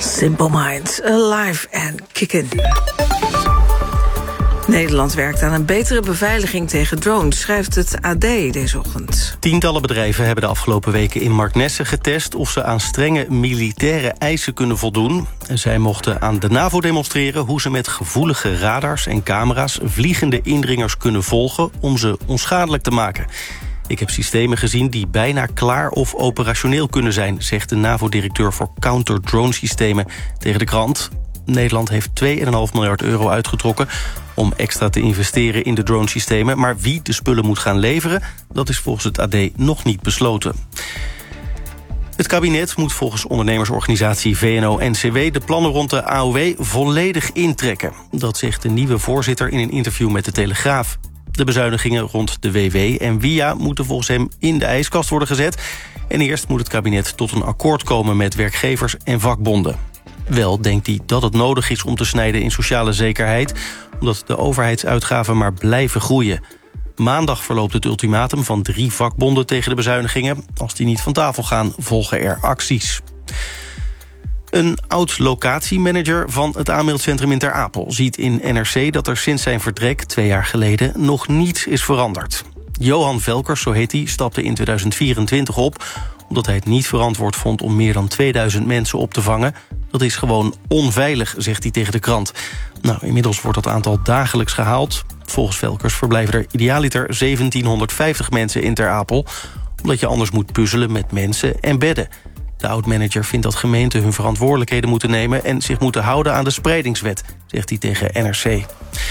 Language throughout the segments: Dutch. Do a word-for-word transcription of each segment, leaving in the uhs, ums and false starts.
Simple Minds, Alive and Kickin'. Nederland werkt aan een betere beveiliging tegen drones, schrijft het A D deze ochtend. Tientallen bedrijven hebben de afgelopen weken in Marknesse getest of ze aan strenge militaire eisen kunnen voldoen. En zij mochten aan de NAVO demonstreren hoe ze met gevoelige radars en camera's vliegende indringers kunnen volgen om ze onschadelijk te maken. Ik heb systemen gezien die bijna klaar of operationeel kunnen zijn, zegt de NAVO-directeur voor counter-drone-systemen tegen de krant. Nederland heeft twee komma vijf miljard euro uitgetrokken om extra te investeren in de dronesystemen. Maar wie de spullen moet gaan leveren, dat is volgens het A D nog niet besloten. Het kabinet moet volgens ondernemersorganisatie V N O N C W de plannen rond de A O W volledig intrekken. Dat zegt de nieuwe voorzitter in een interview met de Telegraaf. De bezuinigingen rond de W W en W I A moeten volgens hem in de ijskast worden gezet. En eerst moet het kabinet tot een akkoord komen met werkgevers en vakbonden. Wel denkt hij dat het nodig is om te snijden in sociale zekerheid, omdat de overheidsuitgaven maar blijven groeien. Maandag verloopt het ultimatum van drie vakbonden tegen de bezuinigingen. Als die niet van tafel gaan, volgen er acties. Een oud-locatiemanager van het aanmeldcentrum in Ter Apel ziet in N R C dat er sinds zijn vertrek twee jaar geleden nog niets is veranderd. Johan Velkers, zo heet hij, stapte in tweeduizend vierentwintig op omdat hij het niet verantwoord vond om meer dan tweeduizend mensen op te vangen. Dat is gewoon onveilig, zegt hij tegen de krant. Nou, inmiddels wordt dat aantal dagelijks gehaald. Volgens Velkers verblijven er idealiter zeventienhonderdvijftig mensen in Ter Apel, omdat je anders moet puzzelen met mensen en bedden. De oud-manager vindt dat gemeenten hun verantwoordelijkheden moeten nemen en zich moeten houden aan de spreidingswet, zegt hij tegen N R C.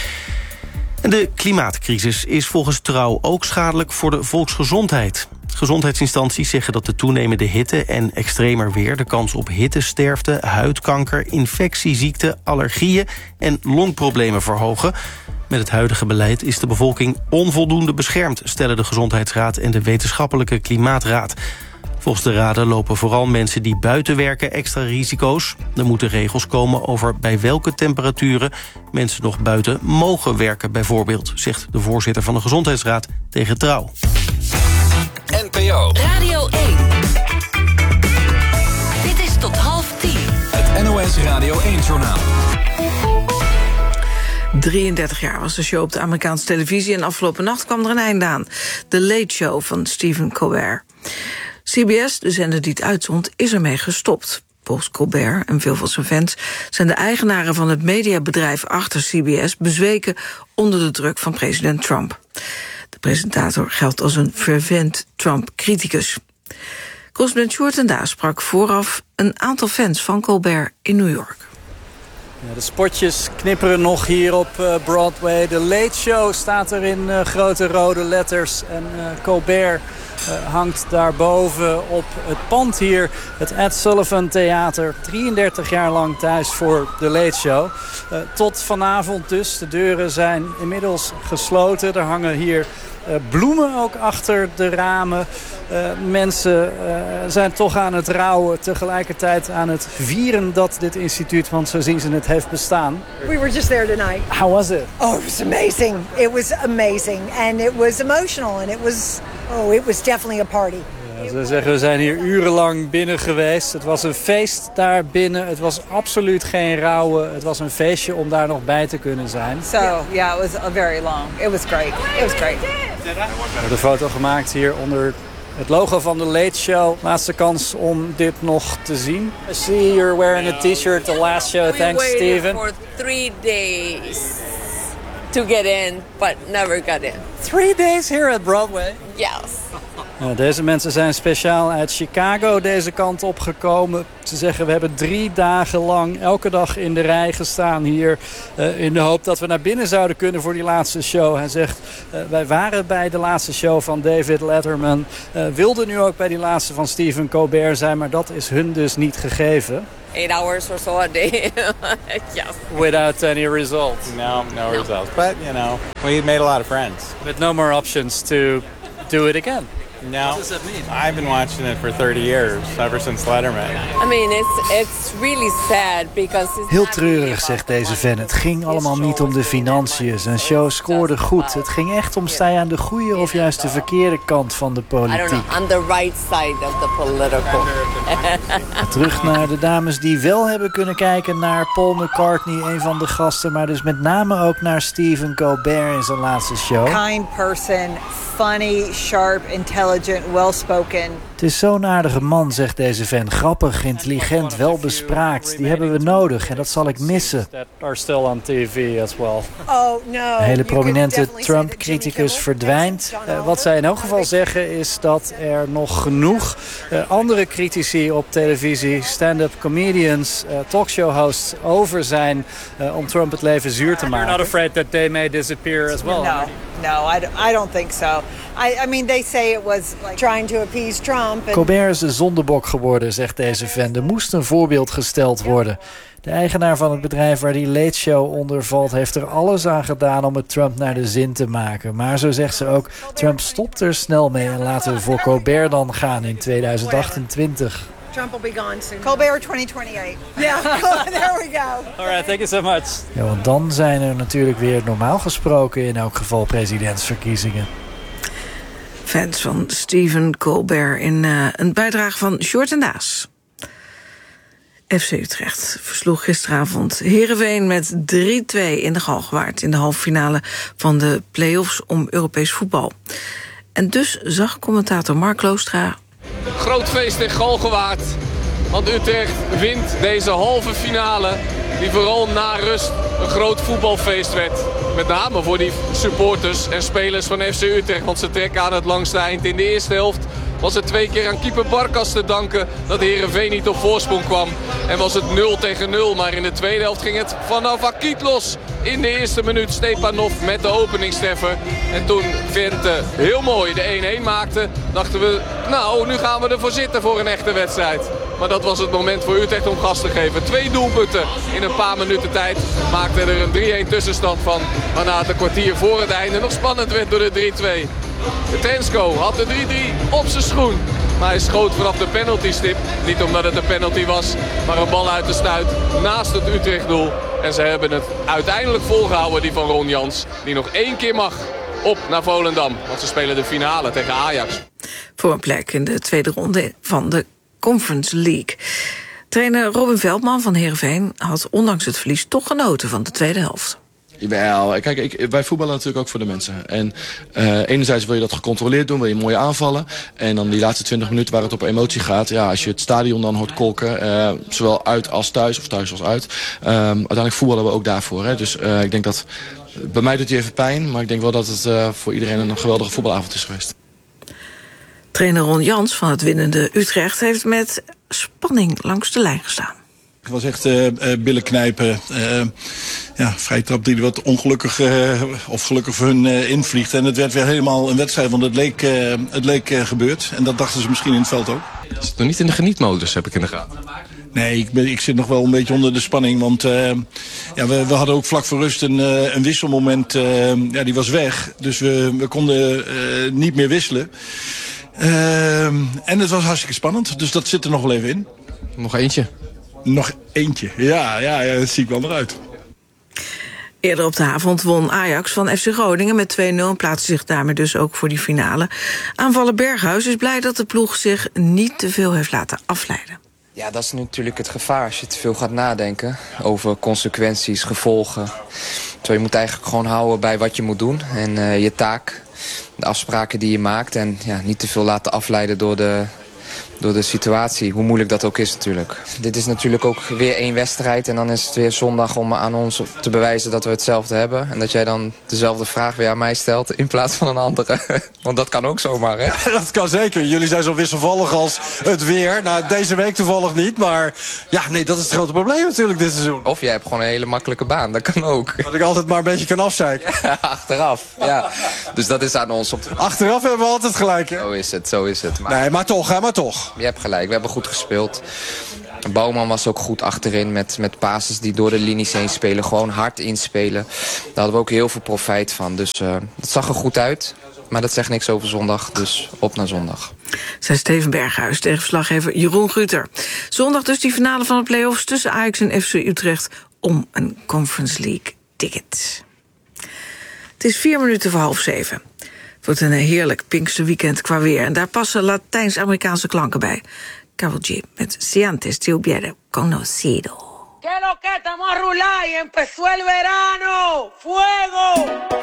En de klimaatcrisis is volgens Trouw ook schadelijk voor de volksgezondheid. Gezondheidsinstanties zeggen dat de toenemende hitte en extremer weer de kans op hittesterfte, huidkanker, infectieziekten, allergieën en longproblemen verhogen. Met het huidige beleid is de bevolking onvoldoende beschermd, stellen de Gezondheidsraad en de Wetenschappelijke Klimaatraad. Volgens de raden lopen vooral mensen die buiten werken extra risico's. Er moeten regels komen over bij welke temperaturen mensen nog buiten mogen werken bijvoorbeeld, zegt de voorzitter van de Gezondheidsraad tegen Trouw. N P O Radio één. Dit is tot half tien. Het N O S Radio één-journaal. drieëndertig jaar was de show op de Amerikaanse televisie en afgelopen nacht kwam er een einde aan. The Late Show van Stephen Colbert. C B S, de zender die het uitzond, is ermee gestopt. Volgens Colbert en veel van zijn fans zijn de eigenaren van het mediabedrijf achter C B S bezweken onder de druk van president Trump. De presentator geldt als een fervent Trump-criticus. Correspondent Sjoerd en Daas sprak vooraf een aantal fans van Colbert in New York. Ja, de spotjes knipperen nog hier op uh, Broadway. De Late Show staat er in uh, grote rode letters. En uh, Colbert uh, hangt daarboven op het pand hier. Het Ed Sullivan Theater. drieëndertig jaar lang thuis voor de Late Show. Uh, tot vanavond dus. De deuren zijn inmiddels gesloten. Er hangen hier uh, bloemen ook achter de ramen. Uh, mensen uh, zijn toch aan het rouwen, tegelijkertijd aan het vieren dat dit instituut, want zo zien ze het, heeft bestaan. We were just there tonight. How was it? Oh, it was amazing. It was amazing and it was emotional and it was, oh, it was definitely a party. Ja, ze zeggen, we zijn hier urenlang binnen geweest. Het was een feest daar binnen. Het was absoluut geen rouwen. Het was een feestje om daar nog bij te kunnen zijn. So, yeah, it was very long. It was great. It was great. We hebben de foto gemaakt hier onder het logo van de Late Show. Laatste kans om dit nog te zien. I see you're wearing a t-shirt the last show. Thanks, Steven. We waited for three days to get in, but never got in. Three days here at Broadway? Yes. Nou, deze mensen zijn speciaal uit Chicago deze kant opgekomen. Ze zeggen, we hebben drie dagen lang elke dag in de rij gestaan hier. Uh, in de hoop dat we naar binnen zouden kunnen voor die laatste show. Hij zegt, uh, wij waren bij de laatste show van David Letterman. Uh, wilden nu ook bij die laatste van Stephen Colbert zijn. Maar dat is hun dus niet gegeven. Eight hours or so a day. Yes. Without any result. No, no results. But, you know, we made a lot of friends. With no more options to do it again. No. What does that mean? I've been watching it for thirty years, ever since Letterman. I mean, it's it's really sad because it's Heel treurig, zegt deze fan. Het ging allemaal niet om de financiën. Zijn show scoorde goed. Het ging echt om sta je aan de goede of juist de verkeerde kant van de I don't politiek. know, on the right side of the political. Terug naar de dames die wel hebben kunnen kijken naar Paul McCartney, een van de gasten, maar dus met name ook naar Stephen Colbert in zijn laatste show. Kind person, funny, sharp, intelligent, well-spoken. Het is zo'n aardige man, zegt deze fan. Grappig, intelligent, welbespraakt. Die hebben we nodig en dat zal ik missen. Are still on T V as well. Oh, no. Een hele prominente Trump-criticus verdwijnt. Uh, wat zij in elk geval zeggen is dat er nog genoeg uh, andere critici op televisie, stand-up comedians, uh, talkshow-hosts over zijn uh, om Trump het leven zuur te maken. You're not afraid that they may disappear as well? No, no, I, don't- I don't think so. I, I mean, they say it was like trying to appease Trump. And Colbert is de zondebok geworden, zegt deze fan. Er moest een voorbeeld gesteld worden. De eigenaar van het bedrijf waar die Late Show onder valt heeft er alles aan gedaan om het Trump naar de zin te maken. Maar zo zegt ze ook, Trump stopt er snel mee en laten we voor Colbert dan gaan in tweeduizend achtentwintig. Trump will be gone soon. Colbert twenty twenty-eight. Yeah, there we go. All right, thank you so much. Ja, want dan zijn er natuurlijk weer normaal gesproken in elk geval presidentsverkiezingen. Fans van Stephen Colbert in uh, een bijdrage van Sjoerd en Daas. F C Utrecht versloeg gisteravond Heerenveen met drie-twee in de Galgenwaard in de halve finale van de play-offs om Europees voetbal. En dus zag commentator Mark Loostra... Groot feest in Galgenwaard, want Utrecht wint deze halve finale die vooral na rust een groot voetbalfeest werd. Met name voor die supporters en spelers van F C Utrecht, want ze trekken aan het langste eind. In de eerste helft was het twee keer aan keeper Barkas te danken dat Heerenveen niet op voorsprong kwam. En was het nul tegen nul, maar in de tweede helft ging het vanaf Akiet los. In de eerste minuut Stepanov met de openingstreffer. En toen Vente heel mooi de één-één maakte, dachten we, nou, nu gaan we ervoor zitten voor een echte wedstrijd. Maar dat was het moment voor Utrecht om gas te geven. Twee doelpunten in een paar minuten tijd maakte er een drie-één tussenstand van. Waarna het een kwartier voor het einde nog spannend werd door de drie-twee. De Tensko had de drie-drie op zijn schoen. Maar hij schoot vanaf de penaltystip. Niet omdat het een penalty was, maar een bal uit de stuit naast het Utrecht-doel. En ze hebben het uiteindelijk volgehouden, die van Ron Jans. Die nog één keer mag op naar Volendam. Want ze spelen de finale tegen Ajax. Voor een plek in de tweede ronde van de Conference League. Trainer Robin Veldman van Heerenveen had ondanks het verlies toch genoten van de tweede helft. Jawel, kijk, ik, wij voetballen natuurlijk ook voor de mensen. En uh, enerzijds wil je dat gecontroleerd doen, wil je mooie aanvallen. En dan die laatste twintig minuten waar het op emotie gaat. Ja, als je het stadion dan hoort kolken, uh, zowel uit als thuis, of thuis als uit. Um, uiteindelijk voetballen we ook daarvoor. Hè. Dus uh, ik denk dat, bij mij doet hij even pijn. Maar ik denk wel dat het uh, voor iedereen een geweldige voetbalavond is geweest. Trainer Ron Jans van het winnende Utrecht heeft met spanning langs de lijn gestaan. Het was echt uh, uh, billen knijpen. Uh, ja, vrije trap die wat ongelukkig uh, of gelukkig voor hun uh, invliegt. En het werd weer helemaal een wedstrijd, want het leek, uh, het leek uh, gebeurd. En dat dachten ze misschien in het veld ook. Het is nog niet in de genietmodus, heb ik in de gaten. Nee, ik, ben, ik zit nog wel een beetje onder de spanning. Want uh, ja, we, we hadden ook vlak voor rust een, uh, een wisselmoment. Uh, ja, die was weg. Dus we, we konden uh, niet meer wisselen. Uh, en het was hartstikke spannend. Dus dat zit er nog wel even in. Nog eentje. Nog eentje, ja, ja, ja, dat zie ik wel nog uit. Eerder op de avond won Ajax van F C Groningen met twee nul... en plaatste zich daarmee dus ook voor die finale. Aanvaller Berghuis is blij dat de ploeg zich niet te veel heeft laten afleiden. Ja, dat is natuurlijk het gevaar als je te veel gaat nadenken over consequenties, gevolgen. Terwijl je moet eigenlijk gewoon houden bij wat je moet doen en uh, je taak, de afspraken die je maakt. En ja, niet te veel laten afleiden door de... door de situatie, hoe moeilijk dat ook is natuurlijk. Dit is natuurlijk ook weer één wedstrijd en dan is het weer zondag om aan ons te bewijzen dat we hetzelfde hebben. En dat jij dan dezelfde vraag weer aan mij stelt in plaats van een andere. Want dat kan ook zomaar, hè? Ja, dat kan zeker. Jullie zijn zo wisselvallig als het weer. Nou, deze week toevallig niet, maar ja, nee, dat is het grote probleem natuurlijk dit seizoen. Of jij hebt gewoon een hele makkelijke baan, dat kan ook. Dat ik altijd maar een beetje kan afzeiken. Ja, achteraf, ja. Dus dat is aan ons. Op te... Achteraf hebben we altijd gelijk, hè? Zo is het, zo is het. Maar... Nee, maar toch, hè, maar toch. Je hebt gelijk, we hebben goed gespeeld. Bouwman was ook goed achterin met, met passes die door de linies heen spelen. Gewoon hard inspelen. Daar hadden we ook heel veel profijt van. Dus uh, het zag er goed uit. Maar dat zegt niks over zondag, dus op naar zondag. Zei Steven Berghuis tegen verslaggever Jeroen Guter. Zondag dus die finale van de play-offs tussen Ajax en F C Utrecht om een Conference League ticket. Het is vier minuten voor half zeven. Het wordt een heerlijk Pinksterweekend qua weer. En daar passen Latijns-Amerikaanse klanken bij. Karol G met Si antes te hubiera conocido. Que lo que estamos a rular y empezó el verano. Fuego!